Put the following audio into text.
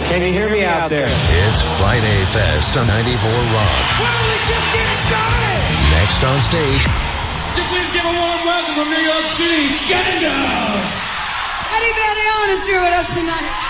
Can you hear me out there? It's Friday Fest on 94 Rock. Well, let's just get started. Next on stage. Would you please give a warm welcome from New York City, Scandal. Eddie Van Halen is here with us tonight.